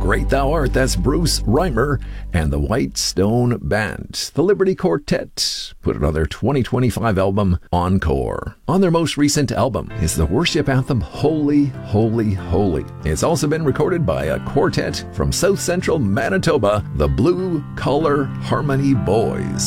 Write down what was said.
Great Thou Art, that's Bruce Reimer and the White Stone Band. The Liberty Quartet put it on their 2025 album, Encore. On their most recent album is the worship anthem, Holy, Holy, Holy. It's also been recorded by a quartet from South Central Manitoba, the Blue Collar Harmony Boys.